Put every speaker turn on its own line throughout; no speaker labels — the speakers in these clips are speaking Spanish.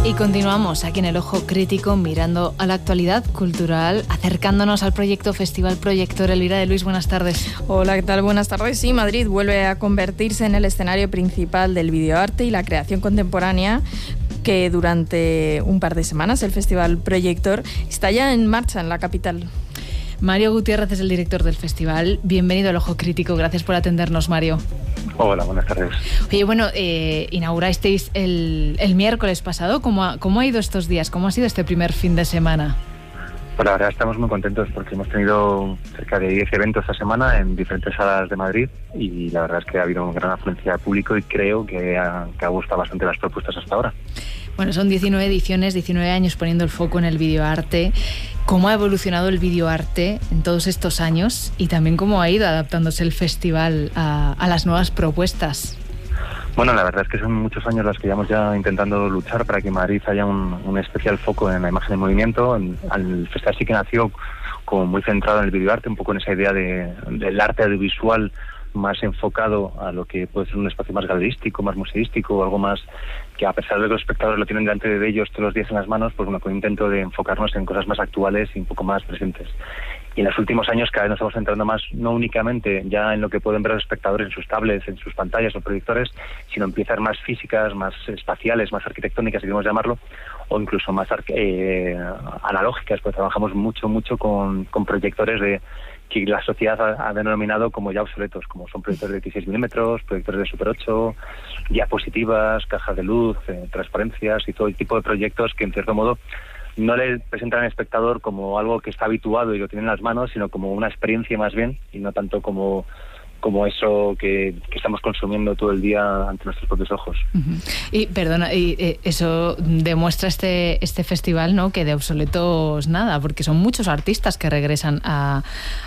Y continuamos aquí en El Ojo Crítico, mirando a la actualidad cultural, acercándonos al proyecto Festival Proyector. Elvira de Luis, buenas tardes.
Hola, ¿qué tal? Buenas tardes. Sí, Madrid vuelve a convertirse en el escenario principal del videoarte y la creación contemporánea, que durante un par de semanas el Festival Proyector está ya en marcha en la capital.
Mario Gutiérrez es el director del festival. Bienvenido al Ojo Crítico. Gracias por atendernos, Mario.
Hola, buenas tardes.
Oye, bueno, inaugurasteis el miércoles pasado. ¿Cómo ha ido estos días? ¿Cómo ha sido este primer fin de semana?
Pues la verdad estamos muy contentos porque hemos tenido cerca de 10 eventos esta semana en diferentes salas de Madrid y la verdad es que ha habido una gran afluencia de público y creo que ha gustado bastante las propuestas hasta ahora.
Bueno, son 19 ediciones, 19 años poniendo el foco en el videoarte. ¿Cómo ha evolucionado el videoarte en todos estos años y también cómo ha ido adaptándose el festival a las nuevas propuestas?
Bueno, la verdad es que son muchos años los que llevamos ya intentando luchar para que en Madrid haya un especial foco en la imagen en movimiento. El festival sí que nació como muy centrado en el videoarte, un poco en esa idea del arte audiovisual más enfocado a lo que puede ser un espacio más galerístico, más museístico, o algo más que, a pesar de que los espectadores lo tienen delante de ellos todos los días en las manos, pues bueno, con un intento de enfocarnos en cosas más actuales y un poco más presentes. Y en los últimos años cada vez nos estamos centrando más, no únicamente ya en lo que pueden ver los espectadores en sus tablets, en sus pantallas o proyectores, sino en piezas más físicas, más espaciales, más arquitectónicas, si queremos llamarlo, o incluso más analógicas, pues trabajamos mucho con proyectores que la sociedad ha denominado como ya obsoletos, como son proyectores de 16 milímetros, proyectores de Super 8, diapositivas, cajas de luz, transparencias y todo el tipo de proyectos que en cierto modo no le presentan al espectador como algo que está habituado y lo tiene en las manos, sino como una experiencia más bien, y no tanto como eso que estamos consumiendo todo el día ante nuestros propios ojos.
Uh-huh. Y perdona, eso demuestra este festival, ¿no?, que de obsoletos nada, porque son muchos artistas que regresan a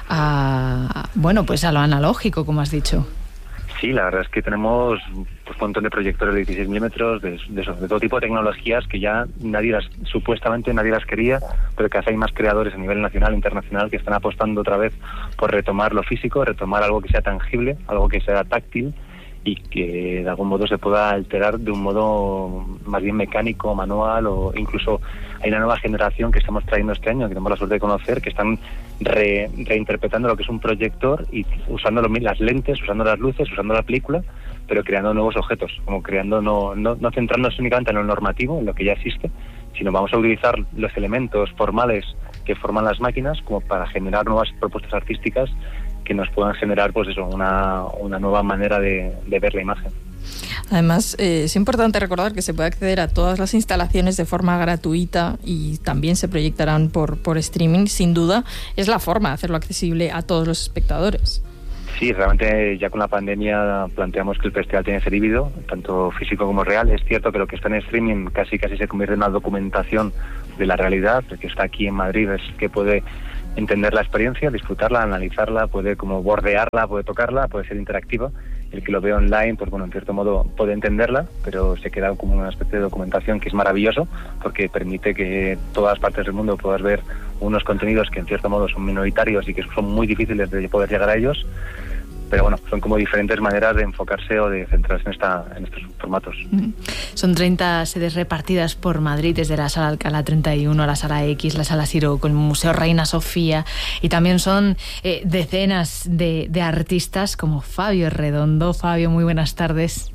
lo analógico, como has dicho.
Sí, la verdad es que tenemos pues, un montón de proyectores de 16 milímetros, de todo tipo de tecnologías que ya supuestamente nadie las quería, pero que hay más creadores a nivel nacional e internacional que están apostando otra vez por retomar lo físico, retomar algo que sea tangible, algo que sea táctil y que de algún modo se pueda alterar de un modo más bien mecánico, manual, o incluso hay una nueva generación que estamos trayendo este año, que tenemos la suerte de conocer, que están reinterpretando lo que es un proyector y usando las lentes, usando las luces, usando la película, pero creando nuevos objetos, como creando no centrándonos únicamente en lo normativo, en lo que ya existe, sino vamos a utilizar los elementos formales que forman las máquinas como para generar nuevas propuestas artísticas que nos puedan generar pues eso, una nueva manera de ver la imagen.
Además, es importante recordar que se puede acceder a todas las instalaciones de forma gratuita y también se proyectarán por streaming. Sin duda, es la forma de hacerlo accesible a todos los espectadores.
Sí, realmente ya con la pandemia planteamos que el festival tiene que ser híbrido, tanto físico como real. Es cierto que lo que está en streaming casi se convierte en una documentación de la realidad, porque está aquí en Madrid, es que puede entender la experiencia, disfrutarla, analizarla, puede como bordearla, puede tocarla, puede ser interactiva. El que lo ve online, pues bueno, en cierto modo puede entenderla, pero se queda como una especie de documentación que es maravilloso porque permite que todas partes del mundo puedas ver unos contenidos que en cierto modo son minoritarios y que son muy difíciles de poder llegar a ellos. Pero bueno, son como diferentes maneras de enfocarse o de centrarse en estos formatos.
Son 30 sedes repartidas por Madrid, desde la Sala Alcalá 31 a la Sala X, la Sala Siroco, el Museo Reina Sofía, y también son decenas de artistas como Fabio Redondo. Fabio, muy buenas tardes.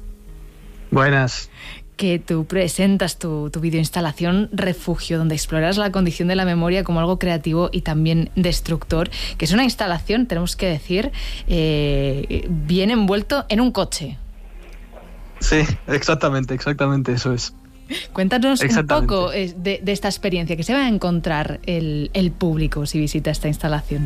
Buenas.
Que tú presentas tu videoinstalación Refugio, donde exploras la condición de la memoria como algo creativo y también destructor, que es una instalación, tenemos que decir, bien envuelto en un coche.
Sí, exactamente, eso es.
Cuéntanos un poco de esta experiencia, que se va a encontrar el público si visita esta instalación.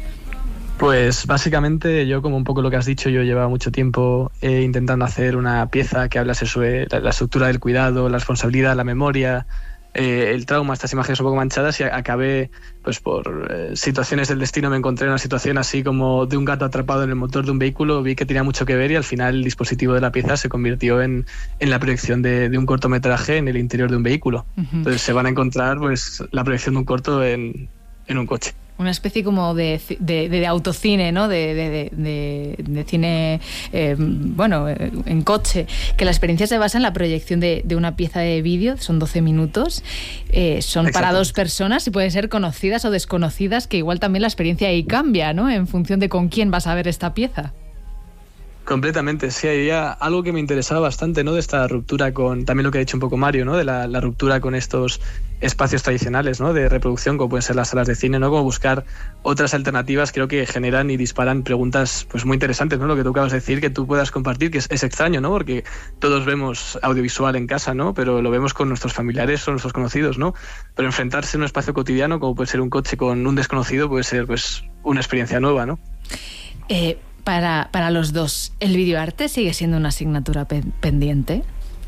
Pues básicamente yo, como un poco lo que has dicho, yo llevaba mucho tiempo intentando hacer una pieza que hablase sobre la estructura del cuidado, la responsabilidad, la memoria, el trauma, estas imágenes un poco manchadas, y acabé, pues por situaciones del destino, me encontré en una situación así como de un gato atrapado en el motor de un vehículo. Vi que tenía mucho que ver y al final el dispositivo de la pieza se convirtió en la proyección de un cortometraje en el interior de un vehículo. Uh-huh. Entonces se van a encontrar pues la proyección de un corto en un coche.
Una especie como de autocine, ¿no? De cine, en coche, que la experiencia se basa en la proyección de una pieza de vídeo, son 12 minutos, son para dos personas y pueden ser conocidas o desconocidas, que igual también la experiencia ahí cambia, ¿no? En función de con quién vas a ver esta pieza.
Completamente, sí, había algo que me interesaba bastante, ¿no? De esta ruptura con, también lo que ha dicho un poco Mario, ¿no? De la ruptura con estos espacios tradicionales, ¿no? De reproducción, como pueden ser las salas de cine, ¿no? Como buscar otras alternativas, creo que generan y disparan preguntas pues muy interesantes, ¿no? Lo que tú acabas de decir, que tú puedas compartir, que es extraño, ¿no? Porque todos vemos audiovisual en casa, ¿no? Pero lo vemos con nuestros familiares o nuestros conocidos, ¿no? Pero enfrentarse en un espacio cotidiano, como puede ser un coche con un desconocido, puede ser pues una experiencia nueva, ¿no?
Para los dos, ¿el videoarte sigue siendo una asignatura pendiente?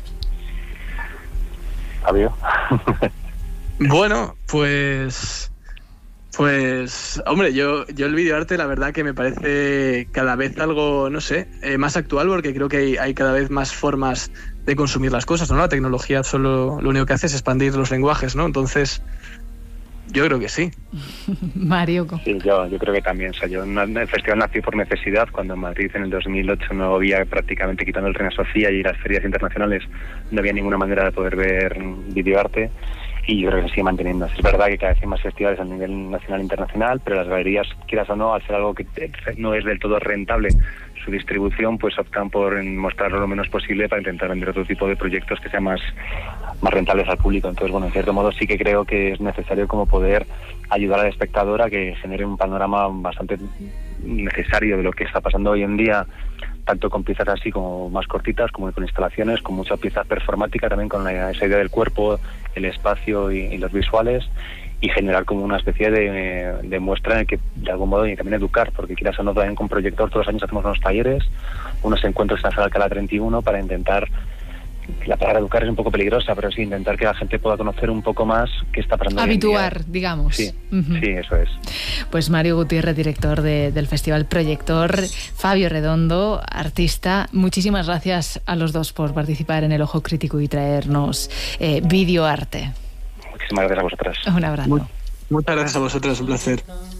Fabio.
Bueno, pues hombre, yo el videoarte la verdad que me parece cada vez algo, no sé, más actual, porque creo que hay cada vez más formas de consumir las cosas, ¿no? La tecnología solo lo único que hace es expandir los lenguajes, ¿no? Entonces, yo creo que sí.
Mario.
Sí, yo creo que también. O sea, el festival nació por necesidad, cuando en Madrid en el 2008 no había, prácticamente quitando el Reina Sofía y las ferias internacionales, no había ninguna manera de poder ver videoarte, y yo creo que se sigue manteniendo. Es verdad que cada vez hay más festivales a nivel nacional e internacional, pero las galerías, quieras o no, al ser algo que no es del todo rentable su distribución, pues optan por mostrarlo lo menos posible para intentar vender otro tipo de proyectos que sean más rentables al público. Entonces, bueno, en cierto modo sí que creo que es necesario como poder ayudar al espectador a que genere un panorama bastante necesario de lo que está pasando hoy en día, tanto con piezas así como más cortitas, como con instalaciones, con mucha pieza performática, también con esa idea del cuerpo, el espacio y los visuales, y generar como una especie de muestra en el que de algún modo y también educar, porque quieras o no, también con Proyector todos los años hacemos unos talleres, unos encuentros en la sala Alcalá 31 para intentar, la palabra educar es un poco peligrosa, pero sí, intentar que la gente pueda conocer un poco más qué está pasando.
Habituar, digamos.
Sí, sí, eso es.
Pues Mario Gutiérrez, director del Festival Proyector, Fabio Redondo, artista, muchísimas gracias a los dos por participar en El Ojo Crítico y traernos videoarte.
Muchísimas gracias a vosotras.
Un abrazo.
Muchas gracias a vosotras, un placer.